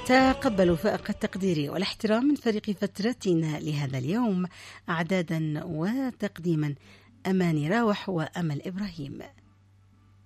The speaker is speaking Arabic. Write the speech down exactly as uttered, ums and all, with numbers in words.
تقبلوا فائق التقدير والاحترام من فريق فترتنا لهذا اليوم، أعدادا وتقديما أماني راوح وأمل إبراهيم.